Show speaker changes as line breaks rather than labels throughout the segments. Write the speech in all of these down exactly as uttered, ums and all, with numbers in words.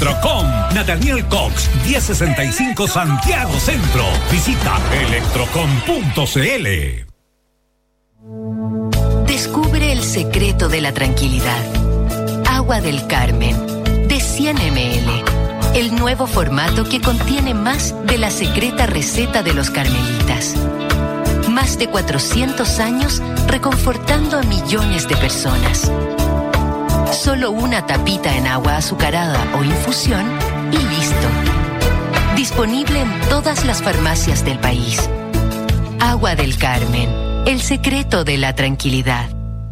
Electrocom, Nathaniel Cox, diez sesenta y cinco Santiago Centro. Visita electrocom punto c l.
Descubre el secreto de la tranquilidad. Agua del Carmen, de cien mililitros. El nuevo formato que contiene más de la secreta receta de los carmelitas. Más de cuatrocientos años reconfortando a millones de personas. Solo una tapita en agua azucarada o infusión y listo. Disponible en todas las farmacias del país. Agua del Carmen, el secreto de la tranquilidad.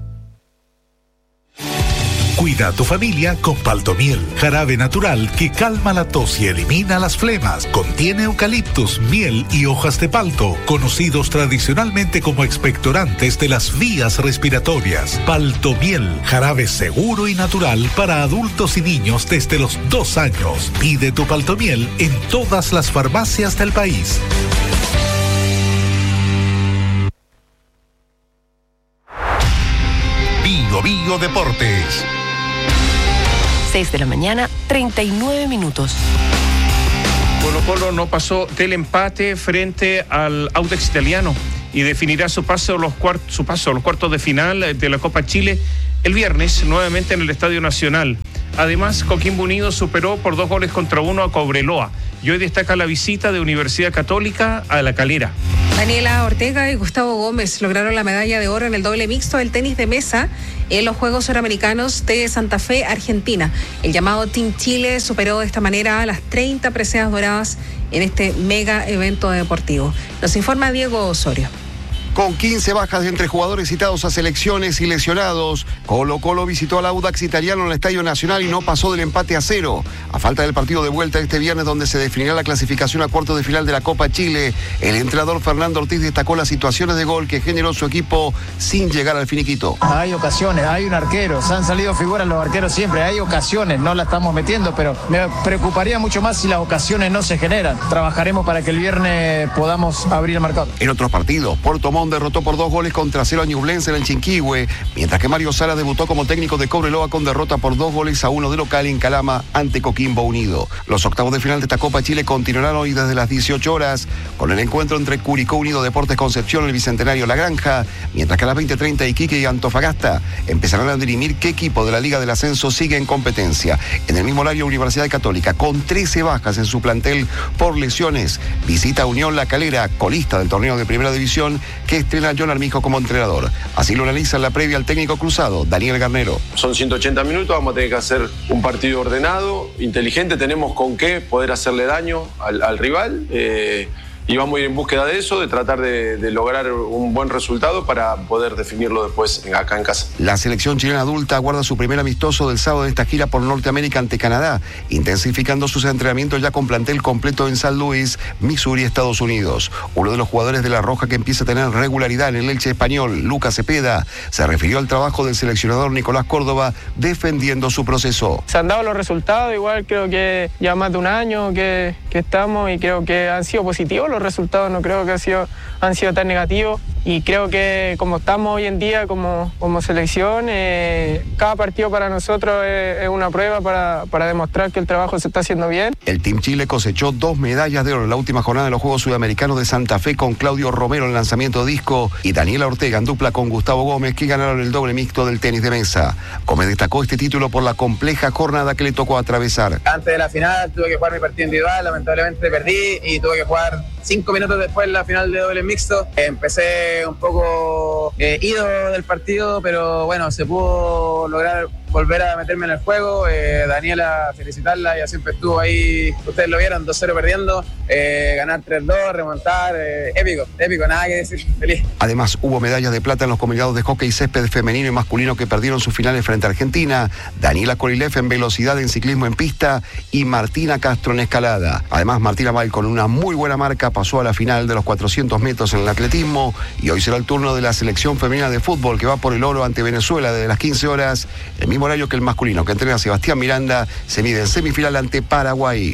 Cuida a tu familia con Paltomiel, jarabe natural que calma la tos y elimina las flemas. Contiene eucaliptus, miel y hojas de palto, conocidos tradicionalmente como expectorantes de las vías respiratorias. Paltomiel, jarabe seguro y natural para adultos y niños desde los dos años. Pide tu Paltomiel en todas las farmacias del país.
Bio Bio Deportes.
seis de la mañana, treinta y nueve minutos.
Colo Colo no pasó del empate frente al Audax Italiano y definirá su paso, a los cuart- su paso a los cuartos de final de la Copa Chile el viernes, nuevamente en el Estadio Nacional. Además, Coquimbo Unido superó por dos goles contra uno a Cobreloa y hoy destaca la visita de Universidad Católica a La Calera.
Daniela Ortega y Gustavo Gómez lograron la medalla de oro en el doble mixto del tenis de mesa en los Juegos Suramericanos de Santa Fe, Argentina. El llamado Team Chile superó de esta manera a las treinta preseas doradas en este mega evento deportivo. Nos informa Diego Osorio.
Con quince bajas de entre jugadores citados a selecciones y lesionados, Colo Colo visitó al Audax Italiano en el Estadio Nacional y no pasó del empate a cero. A falta del partido de vuelta este viernes, donde se definirá la clasificación a cuartos de final de la Copa Chile, el entrenador Fernando Ortiz destacó las situaciones de gol que generó su equipo sin llegar al finiquito.
Hay ocasiones, hay un arquero, se han salido figuras los arqueros siempre, hay ocasiones, no la estamos metiendo, pero me preocuparía mucho más si las ocasiones no se generan. Trabajaremos para que el viernes podamos abrir el marcador.
En otros partidos, Puerto Montt derrotó por dos goles contra cero a Ñublense en el Chinquihue, mientras que Mario Sala debutó como técnico de Cobreloa con derrota por dos goles a uno de local en Calama ante Coquimbo Unido. Los octavos de final de esta Copa Chile continuarán hoy desde las dieciocho horas con el encuentro entre Curicó Unido Deportes Concepción, el Bicentenario La Granja, mientras que a las veinte treinta Iquique y Antofagasta empezarán a dirimir qué equipo de la Liga del Ascenso sigue en competencia. En el mismo horario, Universidad Católica, con trece bajas en su plantel por lesiones, visita a Unión La Calera, colista del torneo de Primera División, que estrena a John Armijo como entrenador. Así lo analiza en la previa al técnico cruzado, Daniel Garnero.
Son ciento ochenta minutos, vamos a tener que hacer un partido ordenado, inteligente, tenemos con qué poder hacerle daño al, al rival. Eh, Y vamos a ir en búsqueda de eso, de tratar de, de lograr un buen resultado para poder definirlo después acá en casa.
La selección chilena adulta aguarda su primer amistoso del sábado de esta gira por Norteamérica ante Canadá, intensificando sus entrenamientos ya con plantel completo en San Luis, Missouri, Estados Unidos. Uno de los jugadores de La Roja que empieza a tener regularidad en el Elche español, Lucas Cepeda, se refirió al trabajo del seleccionador Nicolás Córdoba defendiendo su proceso.
Se han dado los resultados, igual creo que ya más de un año que, que estamos y creo que han sido positivos los resultados, no creo que han sido, han sido tan negativos y creo que como estamos hoy en día como, como selección, eh, cada partido para nosotros es, es una prueba para, para demostrar que el trabajo se está haciendo bien.
El Team Chile cosechó dos medallas de oro en la última jornada de los Juegos Sudamericanos de Santa Fe con Claudio Romero en lanzamiento de disco y Daniela Ortega en dupla con Gustavo Gómez, que ganaron el doble mixto del tenis de mesa. Gómez destacó este título por la compleja jornada que le tocó atravesar.
Antes de la final tuve que jugar mi partido individual, lamentablemente perdí y tuve que jugar cinco minutos después la final de doble mixto. Empecé un poco eh, ido del partido, pero bueno, se pudo lograr volver a meterme en el juego. eh, Daniela, felicitarla, ella siempre estuvo ahí, ustedes lo vieron, dos cero perdiendo, eh, ganar tres dos, remontar, eh, épico, épico, nada que decir, feliz.
Además hubo medallas de plata en los combinados de hockey césped femenino y masculino que perdieron sus finales frente a Argentina, Daniela Korilev en velocidad en ciclismo en pista y Martina Castro en escalada. Además, Martina Val con una muy buena marca pasó a la final de los cuatrocientos metros en el atletismo y hoy será el turno de la selección femenina de fútbol que va por el oro ante Venezuela desde las quince horas, el mismo horario que el masculino que entrena a Sebastián Miranda, se mide en semifinal ante Paraguay.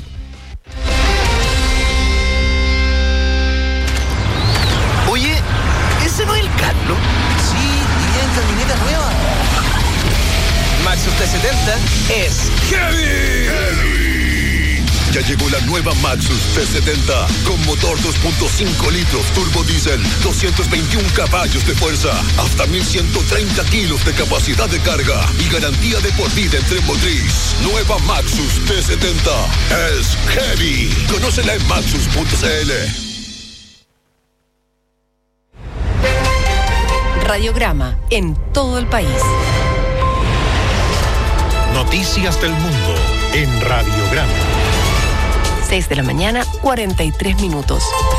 Oye, ¿ese no es el Carlos?
Sí, y en camioneta nueva.
Maxus T setenta es Heavy.
Heavy.
llegó la nueva Maxus T setenta con motor dos punto cinco litros turbo diésel, doscientos veintiún caballos de fuerza, hasta mil ciento treinta kilos de capacidad de carga y garantía de por vida en tren motriz. Nueva Maxus T setenta es heavy. Conócela en maxus punto c l.
Radiograma en todo el país.
Noticias del mundo en Radiograma.
seis de la mañana, cuarenta y tres minutos.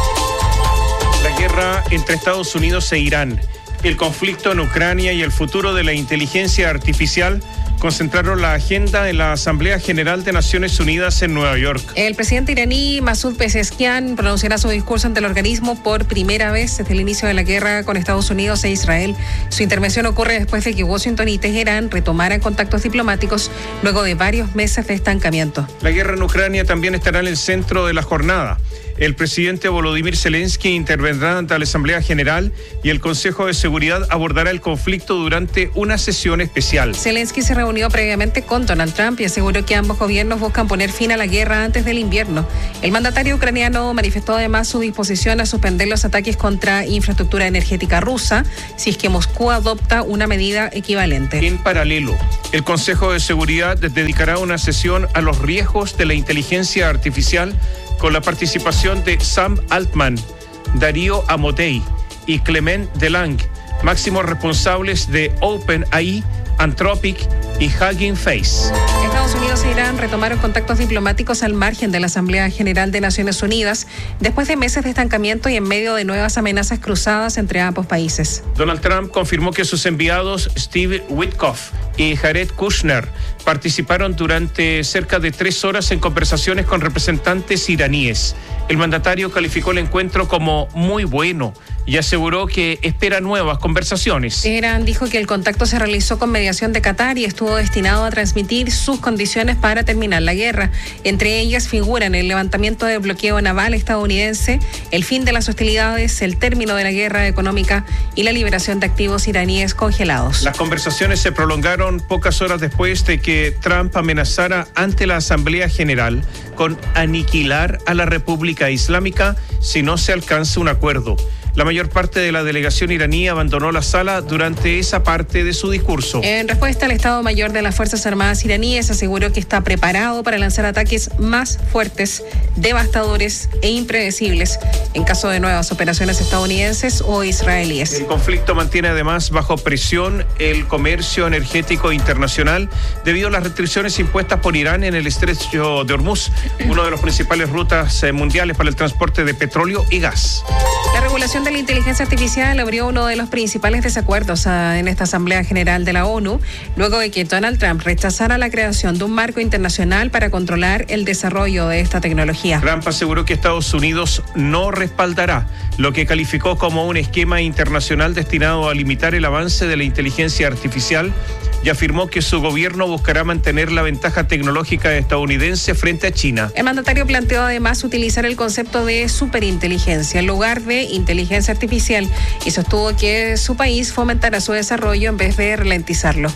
La guerra entre Estados Unidos e Irán, el conflicto en Ucrania y el futuro de la inteligencia artificial concentraron la agenda en la Asamblea General de Naciones Unidas en Nueva York.
El presidente iraní Masoud Pezeshkian pronunciará su discurso ante el organismo por primera vez desde el inicio de la guerra con Estados Unidos e Israel. Su intervención ocurre después de que Washington y Teherán retomaran contactos diplomáticos luego de varios meses de estancamiento.
La guerra en Ucrania también estará en el centro de la jornada. El presidente Volodymyr Zelensky intervendrá ante la Asamblea General y el Consejo de Seguridad abordará el conflicto durante una sesión especial.
Zelensky se reunió previamente con Donald Trump y aseguró que ambos gobiernos buscan poner fin a la guerra antes del invierno. El mandatario ucraniano manifestó además su disposición a suspender los ataques contra infraestructura energética rusa si es que Moscú adopta una medida equivalente.
En paralelo, el Consejo de Seguridad dedicará una sesión a los riesgos de la inteligencia artificial con la participación de Sam Altman, Darío Amodei y Clement Delange, máximos responsables de OpenAI, Anthropic y Hugging Face.
Estados Unidos e Irán retomaron contactos diplomáticos al margen de la Asamblea General de Naciones Unidas después de meses de estancamiento y en medio de nuevas amenazas cruzadas entre ambos países.
Donald Trump confirmó que sus enviados Steve Witkoff y Jared Kushner participaron durante cerca de tres horas en conversaciones con representantes iraníes. El mandatario calificó el encuentro como muy bueno y aseguró que espera nuevas conversaciones.
Teherán dijo que el contacto se realizó con mediación de Qatar y estuvo destinado a transmitir sus condiciones para terminar la guerra. Entre ellas figuran el levantamiento del bloqueo naval estadounidense, el fin de las hostilidades, el término de la guerra económica y la liberación de activos iraníes congelados.
Las conversaciones se prolongaron pocas horas después de que Trump amenazara ante la Asamblea General con aniquilar a la República Islámica si no se alcanza un acuerdo. La mayor parte de la delegación iraní abandonó la sala durante esa parte de su discurso.
En respuesta, el Estado Mayor de las Fuerzas Armadas iraníes aseguró que está preparado para lanzar ataques más fuertes, devastadores e impredecibles en caso de nuevas operaciones estadounidenses o israelíes.
El conflicto mantiene además bajo presión el comercio energético internacional debido a las restricciones impuestas por Irán en el estrecho de Hormuz, una de las principales rutas mundiales para el transporte de petróleo y gas.
La regulación de la inteligencia artificial abrió uno de los principales desacuerdos en esta Asamblea General de la ONU, luego de que Donald Trump rechazara la creación de un marco internacional para controlar el desarrollo de esta tecnología.
Trump aseguró que Estados Unidos no respaldará lo que calificó como un esquema internacional destinado a limitar el avance de la inteligencia artificial y afirmó que su gobierno buscará mantener la ventaja tecnológica estadounidense frente a China.
El mandatario planteó además utilizar el concepto de superinteligencia en lugar de inteligencia artificial y sostuvo que su país fomentará su desarrollo en vez de ralentizarlo.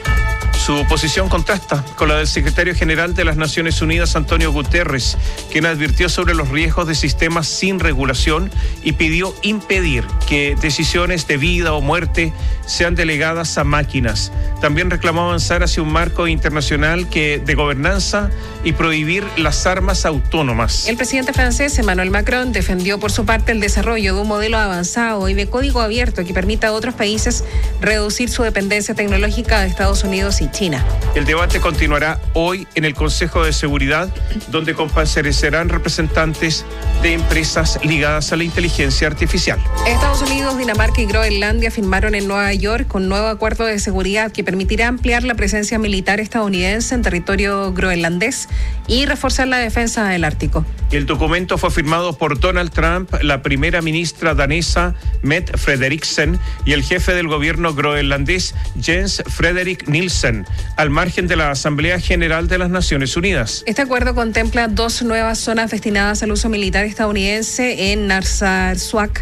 Su posición contrasta con la del secretario general de las Naciones Unidas, Antonio Guterres, quien advirtió sobre los riesgos de sistemas sin regulación y pidió impedir que decisiones de vida o muerte sean delegadas a máquinas. También reclamó avanzar hacia un marco internacional que de gobernanza y prohibir las armas autónomas.
El presidente francés Emmanuel Macron defendió por su parte el desarrollo de un modelo avanzado y de código abierto que permita a otros países reducir su dependencia tecnológica de Estados Unidos y China.
El debate continuará hoy en el Consejo de Seguridad, donde comparecerán representantes de empresas ligadas a la inteligencia artificial.
Estados Unidos, Dinamarca y Groenlandia firmaron en Nueva York un nuevo acuerdo de seguridad que permitirá ampliar la presencia militar estadounidense en territorio groenlandés y reforzar la defensa del Ártico.
El documento fue firmado por Donald Trump, la primera ministra danesa Mette Frederiksen y el jefe del gobierno groenlandés Jens Frederik Nielsen, al margen de la Asamblea General de las Naciones Unidas.
Este acuerdo contempla dos nuevas zonas destinadas al uso militar estadounidense en Narsarsuaq, que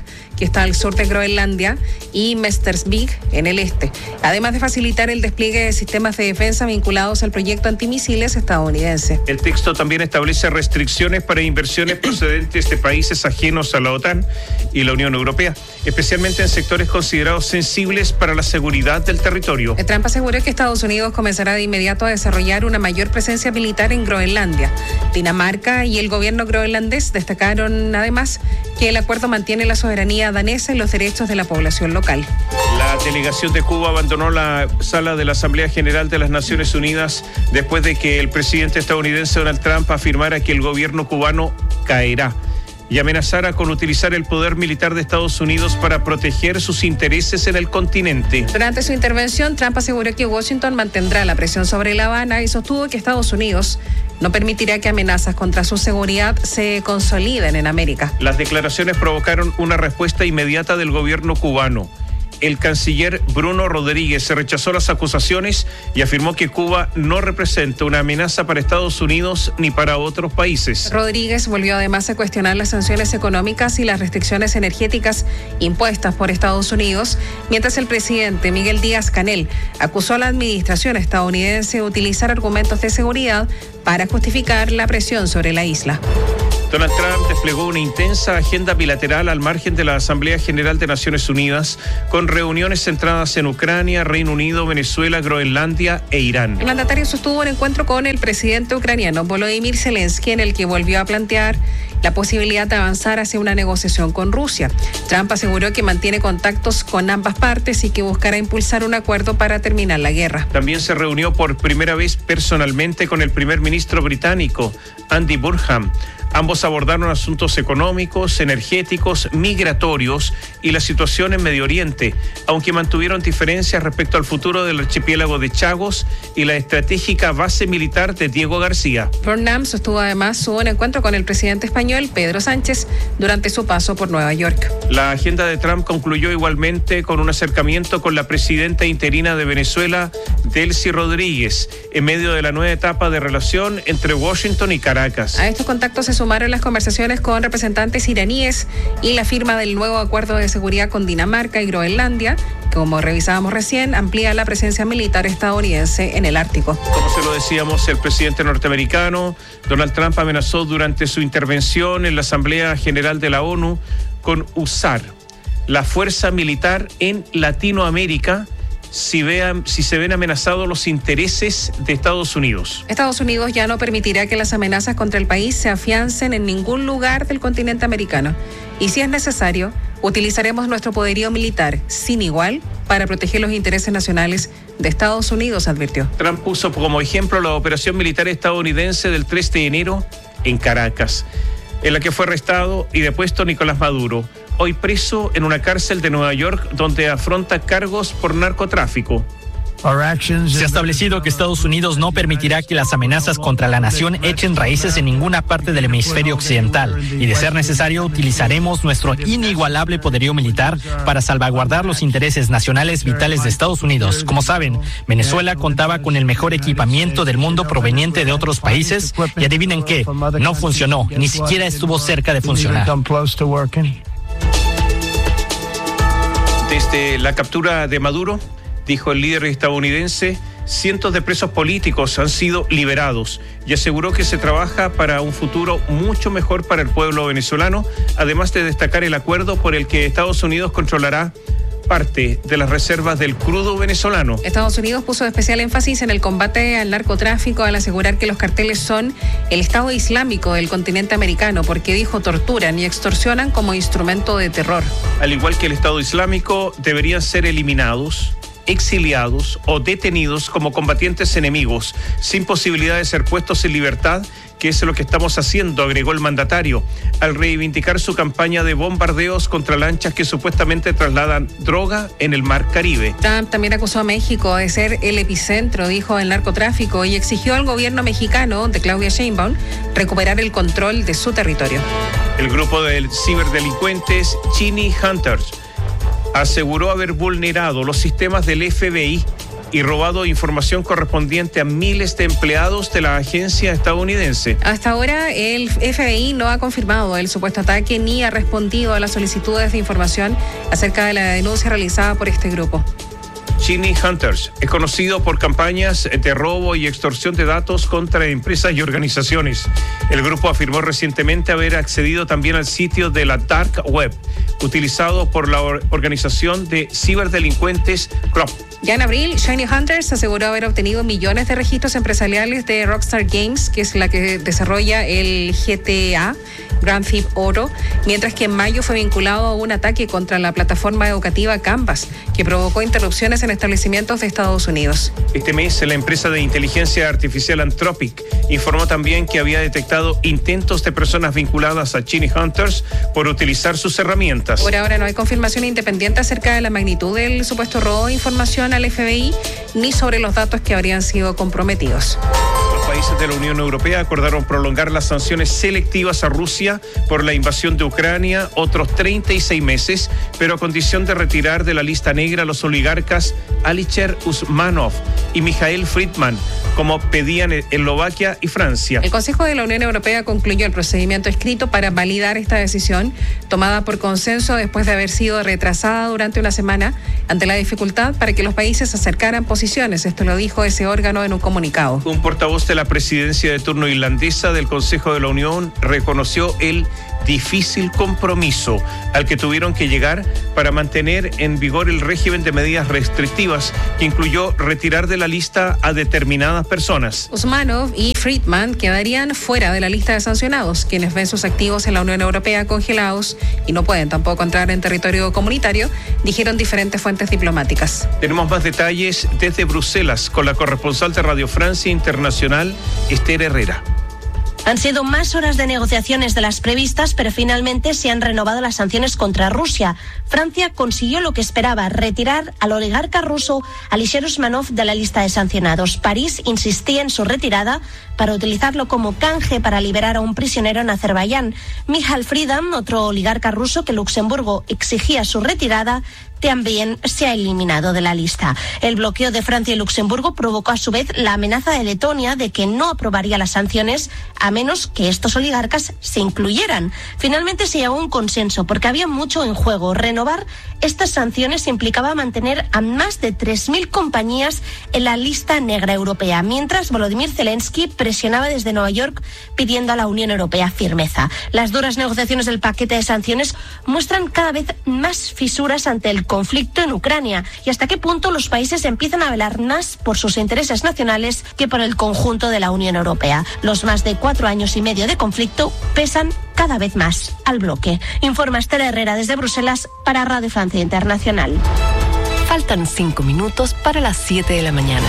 que está al sur de Groenlandia, y Mestersvig, en el este, además de facilitar el despliegue de sistemas de defensa vinculados al proyecto antimisiles estadounidense.
El texto también establece restricciones para inversiones procedentes de países ajenos a la OTAN y la Unión Europea, especialmente en sectores considerados sensibles para la seguridad del territorio.
Trump aseguró que Estados Unidos comenzará de inmediato a desarrollar una mayor presencia militar en Groenlandia. Dinamarca y el gobierno groenlandés destacaron además que el acuerdo mantiene la soberanía danesa y los derechos de la población local.
La delegación de Cuba abandonó la sala de la Asamblea General de las Naciones Unidas después de que el presidente estadounidense Donald Trump afirmara que el gobierno cubano caerá y amenazara con utilizar el poder militar de Estados Unidos para proteger sus intereses en el continente.
Durante su intervención, Trump aseguró que Washington mantendrá la presión sobre La Habana y sostuvo que Estados Unidos no permitirá que amenazas contra su seguridad se consoliden en América.
Las declaraciones provocaron una respuesta inmediata del gobierno cubano. El canciller Bruno Rodríguez rechazó las acusaciones y afirmó que Cuba no representa una amenaza para Estados Unidos ni para otros países.
Rodríguez volvió además a cuestionar las sanciones económicas y las restricciones energéticas impuestas por Estados Unidos, mientras el presidente Miguel Díaz-Canel acusó a la administración estadounidense de utilizar argumentos de seguridad para justificar la presión sobre la isla.
Donald Trump desplegó una intensa agenda bilateral al margen de la Asamblea General de Naciones Unidas, con reuniones centradas en Ucrania, Reino Unido, Venezuela, Groenlandia e Irán.
El mandatario sostuvo un encuentro con el presidente ucraniano Volodymyr Zelensky, en el que volvió a plantear la posibilidad de avanzar hacia una negociación con Rusia. Trump aseguró que mantiene contactos con ambas partes y que buscará impulsar un acuerdo para terminar la guerra.
También se reunió por primera vez personalmente con el primer ministro británico, Andy Burnham. Ambos abordaron asuntos económicos, energéticos, migratorios y la situación en Medio Oriente, aunque mantuvieron diferencias respecto al futuro del archipiélago de Chagos y la estratégica base militar de Diego García.
Burnham sostuvo además un encuentro con el presidente español Pedro Sánchez durante su paso por Nueva York.
La agenda de Trump concluyó igualmente con un acercamiento con la presidenta interina de Venezuela, Delcy Rodríguez, en medio de la nueva etapa de relación entre Washington y Caracas.
A estos contactos se sumaron las conversaciones con representantes iraníes y la firma del nuevo acuerdo de seguridad con Dinamarca y Groenlandia, que, como revisábamos recién, amplía la presencia militar estadounidense en el Ártico.
Como se lo decíamos, el presidente norteamericano Donald Trump amenazó durante su intervención en la Asamblea General de la ONU con usar la fuerza militar en Latinoamérica si, vean, si se ven amenazados los intereses de Estados Unidos.
Estados Unidos ya no permitirá que las amenazas contra el país se afiancen en ningún lugar del continente americano. Y si es necesario, utilizaremos nuestro poderío militar sin igual para proteger los intereses nacionales de Estados Unidos, advirtió.
Trump puso como ejemplo la operación militar estadounidense del tres de enero en Caracas, en la que fue arrestado y depuesto Nicolás Maduro, hoy preso en una cárcel de Nueva York donde afronta cargos por narcotráfico.
Se ha establecido que Estados Unidos no permitirá que las amenazas contra la nación echen raíces en ninguna parte del hemisferio occidental y, de ser necesario, utilizaremos nuestro inigualable poderío militar para salvaguardar los intereses nacionales vitales de Estados Unidos. Como saben, Venezuela contaba con el mejor equipamiento del mundo proveniente de otros países y adivinen qué, no funcionó, ni siquiera estuvo cerca de funcionar.
Desde la captura de Maduro, dijo el líder estadounidense, cientos de presos políticos han sido liberados y aseguró que se trabaja para un futuro mucho mejor para el pueblo venezolano, además de destacar el acuerdo por el que Estados Unidos controlará parte de las reservas del crudo venezolano.
Estados Unidos puso especial énfasis en el combate al narcotráfico al asegurar que los carteles son el Estado Islámico del continente americano, porque dijo torturan y extorsionan como instrumento de terror.
Al igual que el Estado Islámico, deberían ser eliminados, exiliados o detenidos como combatientes enemigos, sin posibilidad de ser puestos en libertad, que es lo que estamos haciendo, agregó el mandatario, al reivindicar su campaña de bombardeos contra lanchas que supuestamente trasladan droga en el mar Caribe.
Trump también acusó a México de ser el epicentro, dijo, del narcotráfico, y exigió al gobierno mexicano de Claudia Sheinbaum recuperar el control de su territorio.
El grupo de ciberdelincuentes Chini Hunters aseguró haber vulnerado los sistemas del F B I y robado información correspondiente a miles de empleados de la agencia estadounidense.
Hasta ahora el F B I no ha confirmado el supuesto ataque ni ha respondido a las solicitudes de información acerca de la denuncia realizada por este grupo.
Genie Hunters es conocido por campañas de robo y extorsión de datos contra empresas y organizaciones. El grupo afirmó recientemente haber accedido también al sitio de la Dark Web, utilizado por la organización de ciberdelincuentes Club.
Ya en abril, Shiny Hunters aseguró haber obtenido millones de registros empresariales de Rockstar Games, que es la que desarrolla el G T A, Grand Theft Auto, mientras que en mayo fue vinculado a un ataque contra la plataforma educativa Canvas, que provocó interrupciones en establecimientos de Estados Unidos.
Este mes, la empresa de inteligencia artificial Anthropic informó también que había detectado intentos de personas vinculadas a Shiny Hunters por utilizar sus herramientas.
Por ahora no hay confirmación independiente acerca de la magnitud del supuesto robo de información al F B I ni sobre los datos que habrían sido comprometidos.
Los países de la Unión Europea acordaron prolongar las sanciones selectivas a Rusia por la invasión de Ucrania otros treinta y seis meses, pero a condición de retirar de la lista negra a los oligarcas Alisher Usmanov y Mikhail Friedman, como pedían Eslovaquia y Francia.
El Consejo de la Unión Europea concluyó el procedimiento escrito para validar esta decisión, tomada por consenso después de haber sido retrasada durante una semana ante la dificultad para que los países acercaran posiciones. Esto lo dijo ese órgano en un comunicado.
Un portavoz de la presidencia de turno irlandesa del Consejo de la Unión reconoció el difícil compromiso al que tuvieron que llegar para mantener en vigor el régimen de medidas restrictivas que incluyó retirar de la lista a determinadas personas.
Usmanov y Friedman quedarían fuera de la lista de sancionados, quienes ven sus activos en la Unión Europea congelados y no pueden tampoco entrar en territorio comunitario, dijeron diferentes fuentes diplomáticas.
Tenemos más detalles desde Bruselas con la corresponsal de Radio Francia Internacional, Esther Herrera.
Han sido más horas de negociaciones de las previstas, pero finalmente se han renovado las sanciones contra Rusia. Francia consiguió lo que esperaba, retirar al oligarca ruso Alisher Usmanov de la lista de sancionados. París insistía en su retirada para utilizarlo como canje para liberar a un prisionero en Azerbaiyán. Mikhail Friedman, otro oligarca ruso que Luxemburgo exigía su retirada, también se ha eliminado de la lista. El bloqueo de Francia y Luxemburgo provocó a su vez la amenaza de Letonia de que no aprobaría las sanciones a menos que estos oligarcas se incluyeran. Finalmente se llegó a un consenso porque había mucho en juego. Renovar estas sanciones implicaba mantener a más de tres mil compañías en la lista negra europea, mientras Volodymyr Zelensky presionaba desde Nueva York pidiendo a la Unión Europea firmeza. Las duras negociaciones del paquete de sanciones muestran cada vez más fisuras ante el conflicto en Ucrania y hasta qué punto los países empiezan a velar más por sus intereses nacionales que por el conjunto de la Unión Europea. Los más de cuatro años y medio de conflicto pesan cada vez más al bloque. Informa Esther Herrera desde Bruselas para Radio Francia Internacional.
Faltan cinco minutos para las siete de la mañana.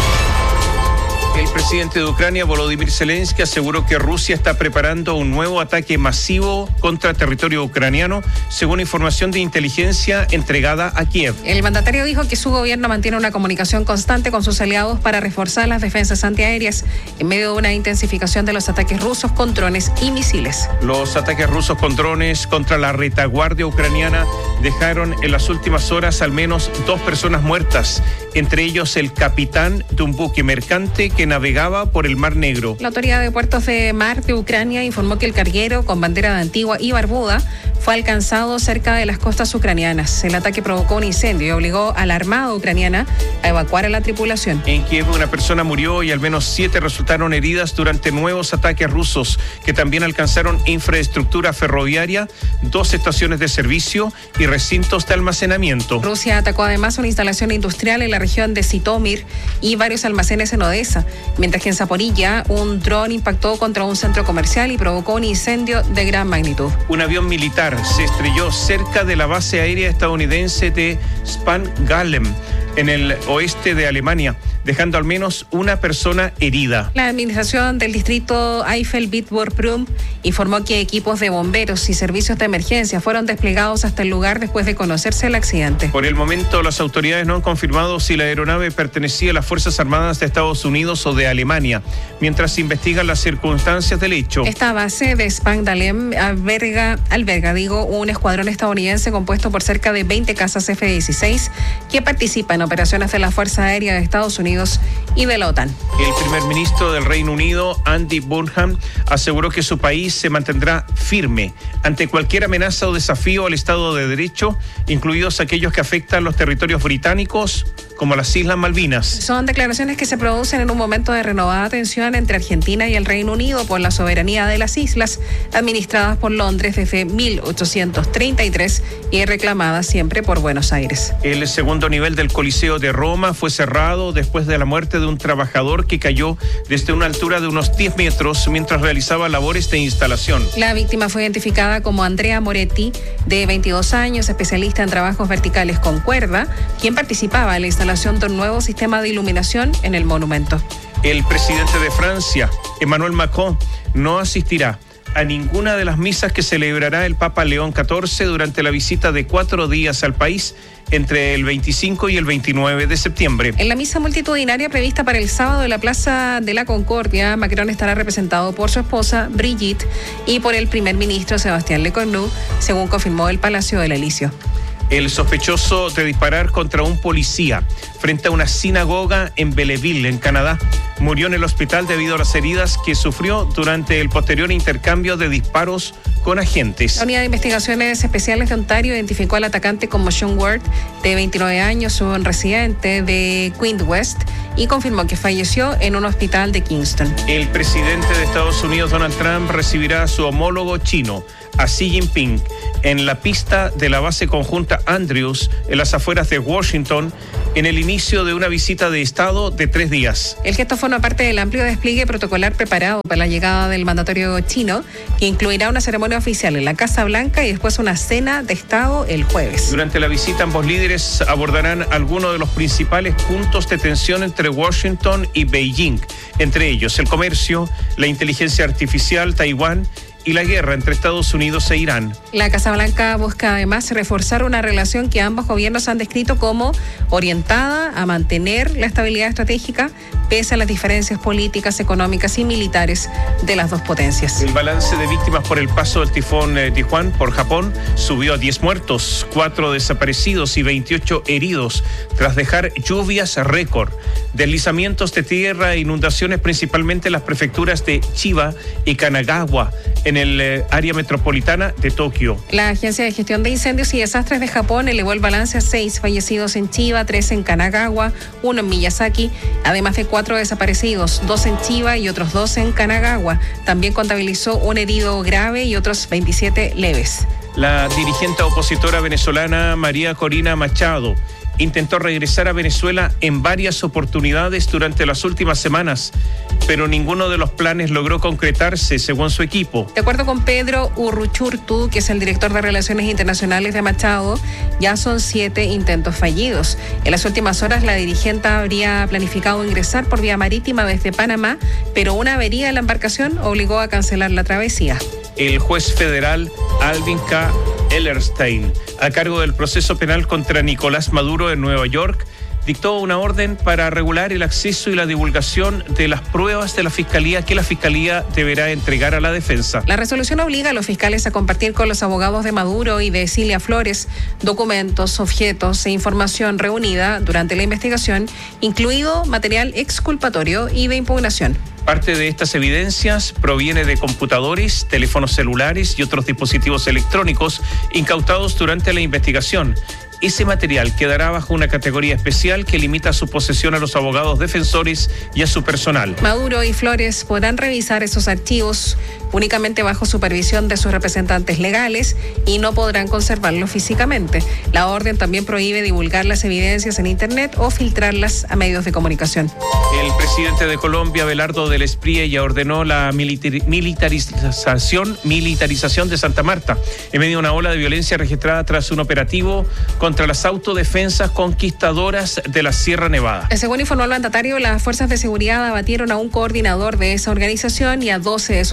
El presidente de Ucrania, Volodymyr Zelensky, aseguró que Rusia está preparando un nuevo ataque masivo contra territorio ucraniano, según información de inteligencia entregada a Kiev.
El mandatario dijo que su gobierno mantiene una comunicación constante con sus aliados para reforzar las defensas antiaéreas en medio de una intensificación de los ataques rusos con drones y misiles.
Los ataques rusos con drones contra la retaguardia ucraniana dejaron en las últimas horas al menos dos personas muertas, entre ellos el capitán de un buque mercante que navegaba por el Mar Negro.
La Autoridad de Puertos de Mar de Ucrania informó que el carguero con bandera de Antigua y Barbuda fue alcanzado cerca de las costas ucranianas. El ataque provocó un incendio y obligó a la Armada ucraniana a evacuar a la tripulación.
En Kiev una persona murió y al menos siete resultaron heridas durante nuevos ataques rusos que también alcanzaron infraestructura ferroviaria, dos estaciones de servicio y recintos de almacenamiento.
Rusia atacó además una instalación industrial en la región de Zitomir y varios almacenes en Odessa, mientras que en Zaporilla un dron impactó contra un centro comercial y provocó un incendio de gran magnitud.
Un avión militar se estrelló cerca de la base aérea estadounidense de Spangdahlem, en el oeste de Alemania, dejando al menos una persona herida.
La administración del distrito Eifel-Bitburg-Prüm informó que equipos de bomberos y servicios de emergencia fueron desplegados hasta el lugar después de conocerse el accidente.
Por el momento, las autoridades no han confirmado si la aeronave pertenecía a las Fuerzas Armadas de Estados Unidos o de Alemania, mientras se investigan las circunstancias del hecho.
Esta base de Spangdahlem alberga, alberga digo, un escuadrón estadounidense compuesto por cerca de veinte cazas F dieciséis que participan operaciones de la Fuerza Aérea de Estados Unidos y de la OTAN.
El primer ministro del Reino Unido, Andy Burnham, aseguró que su país se mantendrá firme ante cualquier amenaza o desafío al Estado de Derecho, incluidos aquellos que afectan los territorios británicos, como las Islas Malvinas.
Son declaraciones que se producen en un momento de renovada tensión entre Argentina y el Reino Unido por la soberanía de las islas, administradas por Londres desde mil ochocientos treinta y tres y reclamadas siempre por Buenos Aires.
El segundo nivel del Coliseo de Roma fue cerrado después de la muerte de un trabajador que cayó desde una altura de unos diez metros mientras realizaba labores de instalación.
La víctima fue identificada como Andrea Moretti, de veintidós años, especialista en trabajos verticales con cuerda, quien participaba en la instalación de un nuevo sistema de iluminación en el monumento.
El presidente de Francia, Emmanuel Macron, no asistirá a ninguna de las misas que celebrará el Papa León catorce durante la visita de cuatro días al país entre el veinticinco y el veintinueve de septiembre.
En la misa multitudinaria prevista para el sábado en la Plaza de la Concordia, Macron estará representado por su esposa Brigitte y por el primer ministro Sebastián Lecornu, según confirmó el Palacio del Elíseo.
El sospechoso de disparar contra un policía frente a una sinagoga en Belleville, en Canadá, murió en el hospital debido a las heridas que sufrió durante el posterior intercambio de disparos con agentes.
La Unidad de Investigaciones Especiales de Ontario identificó al atacante como Sean Ward, de veintinueve años, un residente de Queen West, y confirmó que falleció en un hospital de Kingston.
El presidente de Estados Unidos, Donald Trump, recibirá a su homólogo chino, a Xi Jinping, en la pista de la base conjunta Andrews, en las afueras de Washington, en el inicio de una visita de Estado de tres días.
El gesto forma parte del amplio despliegue protocolar preparado para la llegada del mandatario chino, que incluirá una ceremonia oficial en la Casa Blanca y después una cena de Estado el jueves.
Durante la visita, ambos líderes abordarán algunos de los principales puntos de tensión entre Washington y Beijing, entre ellos el comercio, la inteligencia artificial, Taiwán y la guerra entre Estados Unidos e Irán.
La Casa Blanca busca además reforzar una relación que ambos gobiernos han descrito como orientada a mantener la estabilidad estratégica pese a las diferencias políticas, económicas y militares de las dos potencias.
El balance de víctimas por el paso del tifón eh, Tijuana por Japón subió a diez muertos, cuatro desaparecidos y veintiocho heridos tras dejar lluvias récord, deslizamientos de tierra e inundaciones principalmente en las prefecturas de Chiba y Kanagawa, en el eh, área metropolitana de Tokio.
La Agencia de Gestión de Incendios y Desastres de Japón elevó el balance a seis fallecidos en Chiba, tres en Kanagawa, uno en Miyazaki, además de cuatro desaparecidos, dos en Chiba y otros dos en Kanagawa. También contabilizó un herido grave y otros veintisiete leves.
La dirigente opositora venezolana María Corina Machado intentó regresar a Venezuela en varias oportunidades durante las últimas semanas, pero ninguno de los planes logró concretarse, según su equipo.
De acuerdo con Pedro Urruchurtu, que es el director de Relaciones Internacionales de Machado, ya son siete intentos fallidos. En las últimas horas, la dirigente habría planificado ingresar por vía marítima desde Panamá, pero una avería en la embarcación obligó a cancelar la travesía.
El juez federal Alvin K. Ellerstein, a cargo del proceso penal contra Nicolás Maduro en Nueva York, dictó una orden para regular el acceso y la divulgación de las pruebas de la Fiscalía que la Fiscalía deberá entregar a la defensa.
La resolución obliga a los fiscales a compartir con los abogados de Maduro y de Cilia Flores documentos, objetos e información reunida durante la investigación, incluido material exculpatorio y de impugnación.
Parte de estas evidencias proviene de computadores, teléfonos celulares y otros dispositivos electrónicos incautados durante la investigación. Ese material quedará bajo una categoría especial que limita su posesión a los abogados defensores y a su personal.
Maduro y Flores podrán revisar esos archivos únicamente bajo supervisión de sus representantes legales y no podrán conservarlos físicamente. La orden también prohíbe divulgar las evidencias en Internet o filtrarlas a medios de comunicación.
El presidente de Colombia, Abelardo del Espría, ya ordenó la militar- militarización, militarización de Santa Marta en medio de una ola de violencia registrada tras un operativo contra las autodefensas conquistadoras de la Sierra Nevada.
Según informó el mandatario, las fuerzas de seguridad abatieron a un coordinador de esa organización y a doce de sus integrantes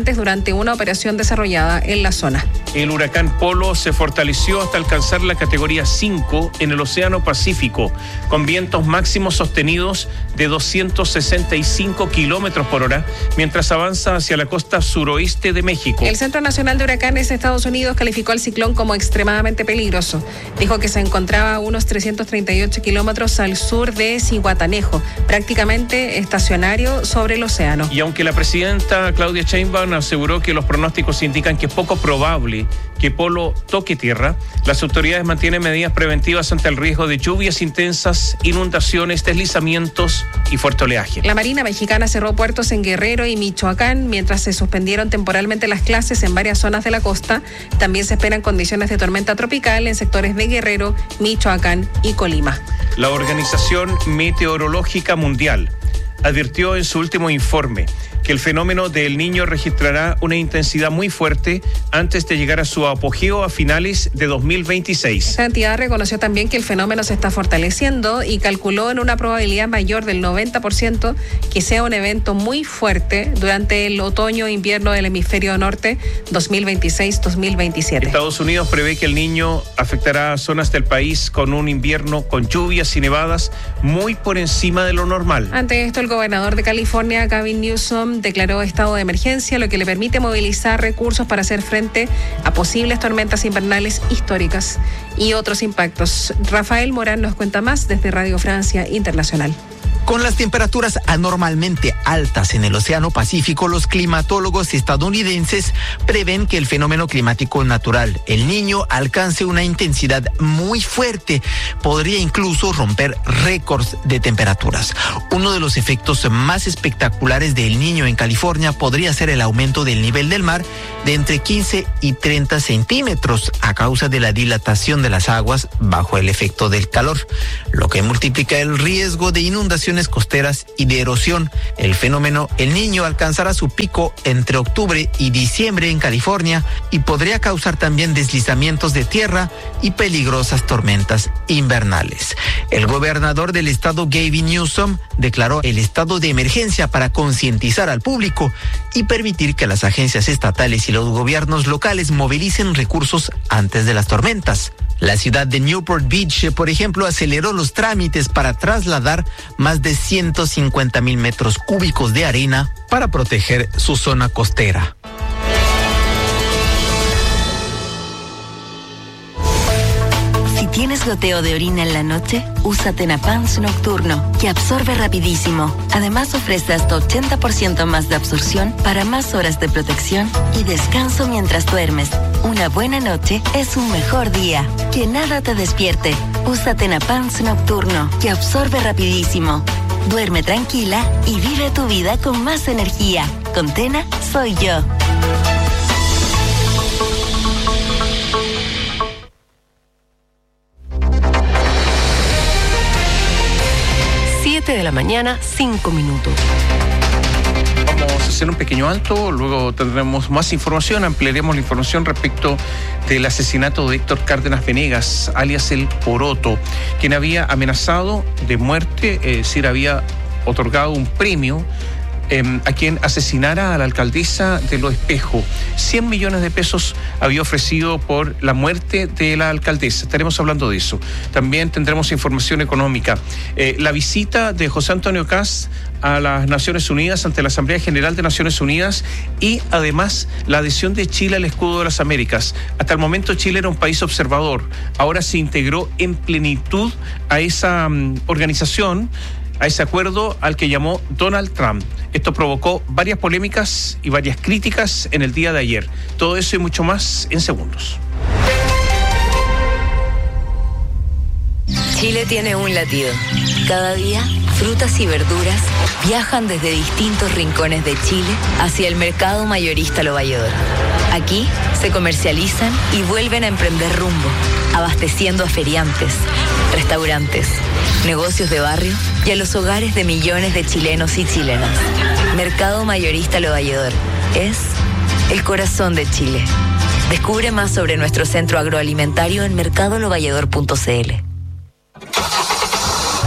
tripulantes durante una operación desarrollada en la zona.
El huracán Polo se fortaleció hasta alcanzar la categoría cinco en el Océano Pacífico, con vientos máximos sostenidos de doscientos sesenta y cinco kilómetros por hora, mientras avanza hacia la costa suroeste de México.
El Centro Nacional de Huracanes de Estados Unidos calificó al ciclón como extremadamente peligroso. Dijo que se encontraba a unos trescientos treinta y ocho kilómetros al sur de Zihuatanejo, prácticamente estacionario sobre el océano.
Y aunque la presidenta Claudia Sheinbaum aseguró que los pronósticos indican que es poco probable que Polo toque tierra, las autoridades mantienen medidas preventivas ante el riesgo de lluvias intensas, inundaciones, deslizamientos y fuerte oleaje.
La Marina Mexicana cerró puertos en Guerrero y Michoacán mientras se suspendieron temporalmente las clases en varias zonas de la costa. También se esperan condiciones de tormenta tropical en sectores de Guerrero, Michoacán y Colima.
La Organización Meteorológica Mundial advirtió en su último informe que el fenómeno del Niño registrará una intensidad muy fuerte antes de llegar a su apogeo a finales de dos mil veintiséis.
Esta entidad reconoció también que el fenómeno se está fortaleciendo y calculó en una probabilidad mayor del noventa por ciento que sea un evento muy fuerte durante el otoño-invierno del hemisferio norte dos mil veintiséis dos mil veintisiete.
Estados Unidos prevé que el Niño afectará a zonas del país con un invierno con lluvias y nevadas muy por encima de lo normal.
Ante esto, el gobernador de California, Gavin Newsom, declaró estado de emergencia, lo que le permite movilizar recursos para hacer frente a posibles tormentas invernales históricas y otros impactos. Rafael Morán nos cuenta más desde Radio Francia Internacional.
Con las temperaturas anormalmente altas en el Océano Pacífico, los climatólogos estadounidenses prevén que el fenómeno climático natural, el Niño, alcance una intensidad muy fuerte. Podría incluso romper récords de temperaturas. Uno de los efectos más espectaculares del Niño en California podría ser el aumento del nivel del mar de entre quince y treinta centímetros a causa de la dilatación de las aguas bajo el efecto del calor, lo que multiplica el riesgo de inundaciones costeras y de erosión. El fenómeno El Niño alcanzará su pico entre octubre y diciembre en California y podría causar también deslizamientos de tierra y peligrosas tormentas invernales. El gobernador del estado, Gavin Newsom, declaró el estado de emergencia para concientizar al público y permitir que las agencias estatales y los gobiernos locales movilicen recursos antes de las tormentas. La ciudad de Newport Beach, por ejemplo, aceleró los trámites para trasladar más de ciento cincuenta mil metros cúbicos de arena para proteger su zona costera.
Si tienes goteo de orina en la noche, usa Tenapans Nocturno, que absorbe rapidísimo. Además, ofrece hasta ochenta por ciento más de absorción para más horas de protección y descanso mientras duermes. Una buena noche es un mejor día. Que nada te despierte. Usa Tenapans Nocturno, que absorbe rapidísimo. Duerme tranquila y vive tu vida con más energía. Con Tena, soy yo.
siete de la mañana, cinco minutos.
Vamos a hacer un pequeño alto, luego tendremos más información, ampliaremos la información respecto del asesinato de Héctor Cárdenas Venegas, alias el Poroto, quien había amenazado de muerte, es decir, había otorgado un premio eh, a quien asesinara a la alcaldesa de Lo Espejo. cien millones de pesos había ofrecido por la muerte de la alcaldesa. Estaremos hablando de eso. También tendremos información económica. Eh, la visita de José Antonio Kast a las Naciones Unidas ante la Asamblea General de Naciones Unidas y además la adhesión de Chile al Escudo de las Américas. Hasta el momento Chile era un país observador. Ahora se integró en plenitud a esa um, organización, a ese acuerdo al que llamó Donald Trump. Esto provocó varias polémicas y varias críticas en el día de ayer. Todo eso y mucho más en segundos.
Chile tiene un latido. Cada día, frutas y verduras viajan desde distintos rincones de Chile hacia el mercado mayorista Lo Valledor. Aquí se comercializan y vuelven a emprender rumbo, abasteciendo a feriantes, restaurantes, negocios de barrio y a los hogares de millones de chilenos y chilenas. Mercado Mayorista Lo Valledor es el corazón de Chile. Descubre más sobre nuestro centro agroalimentario en mercado lo valledor punto c l.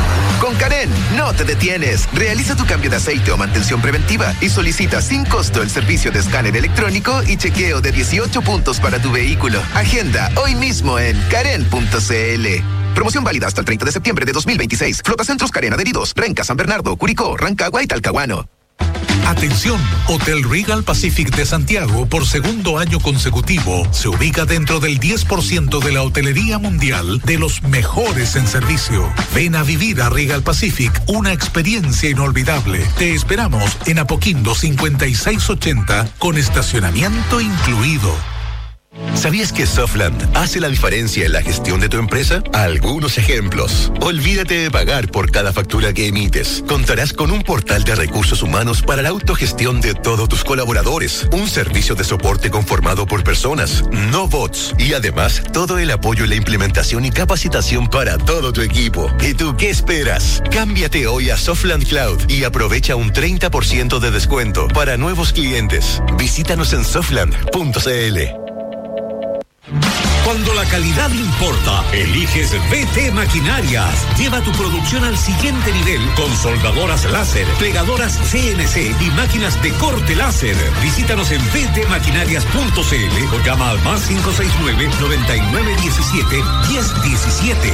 Con Karen, no te detienes. Realiza tu cambio de aceite o mantención preventiva y solicita sin costo el servicio de escáner electrónico y chequeo de dieciocho puntos para tu vehículo. Agenda hoy mismo en karen punto c l. Promoción válida hasta el treinta de septiembre de dos mil veintiséis. Flotacentros Karen adheridos. Renca, San Bernardo, Curicó, Rancagua y Talcahuano.
Atención, Hotel Regal Pacific de Santiago por segundo año consecutivo se ubica dentro del diez por ciento de la hotelería mundial de los mejores en servicio. Ven a vivir a Regal Pacific una experiencia inolvidable. Te esperamos en Apoquindo cincuenta y seis ochenta con estacionamiento incluido.
¿Sabías que Softland hace la diferencia en la gestión de tu empresa? Algunos ejemplos. Olvídate de pagar por cada factura que emites. Contarás con un portal de recursos humanos para la autogestión de todos tus colaboradores. Un servicio de soporte conformado por personas, no bots. Y además, todo el apoyo en la implementación y capacitación para todo tu equipo. ¿Y tú qué esperas? Cámbiate hoy a Softland Cloud y aprovecha un treinta por ciento de descuento para nuevos clientes. Visítanos en softland punto c l.
Cuando la calidad importa, eliges B T Maquinarias. Lleva tu producción al siguiente nivel con soldadoras láser, plegadoras C N C y máquinas de corte láser. Visítanos en b t maquinarias punto c l o llama al más cinco seis nueve, noventa y nueve diecisiete, diez diecisiete.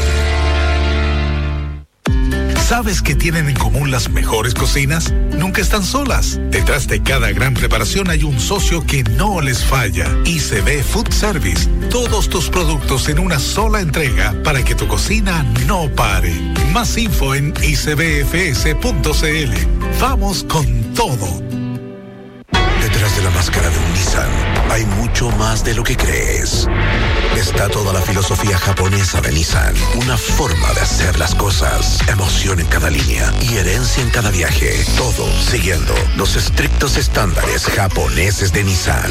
¿Sabes qué tienen en común las mejores cocinas? Nunca están solas. Detrás de cada gran preparación hay un socio que no les falla. I C B Food Service. Todos tus productos en una sola entrega para que tu cocina no pare. Más info en i c b f s punto c l. Vamos con todo.
Detrás de la máscara de un Nissan hay mucho más de lo que crees. Está toda la filosofía japonesa de Nissan, una forma de hacer las cosas, emoción en cada línea y herencia en cada viaje, todo siguiendo los estrictos estándares japoneses de Nissan.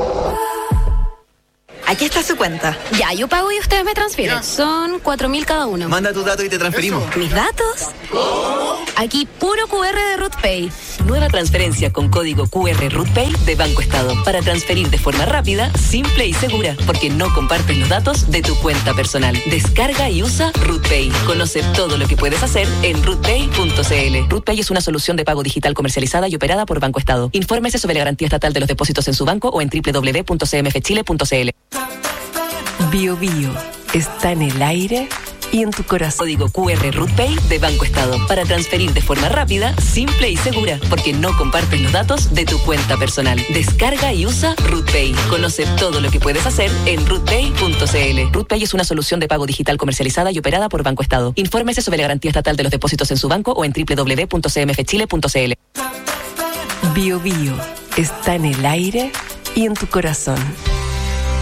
Aquí está su cuenta.
Ya, yo pago y ustedes me transfieren. Ya. Son cuatro mil cada uno.
Manda tus datos y te transferimos.
¿Mis datos? ¿Cómo? Aquí puro Q R de RootPay.
Nueva transferencia con código Q R RootPay de Banco Estado para transferir de forma rápida, simple y segura, porque no compartes los datos de tu cuenta personal. Descarga y usa RootPay. Conoce todo lo que puedes hacer en rootpay punto c l. RootPay es una solución de pago digital comercializada y operada por Banco Estado. Infórmese sobre la garantía estatal de los depósitos en su banco o en doble u doble u doble u punto c m f chile punto c l. Bio Bio está en el aire y en tu corazón. Código Q R RootPay de Banco Estado para transferir de forma rápida, simple y segura, porque no compartes los datos de tu cuenta personal. Descarga y usa RootPay. Conoce todo lo que puedes hacer en rootpay punto c l. RootPay es una solución de pago digital comercializada y operada por Banco Estado. Infórmese sobre la garantía estatal de los depósitos en su banco o en doble u doble u doble u punto c m f chile punto c l. Bio Bio está en el aire y en tu corazón.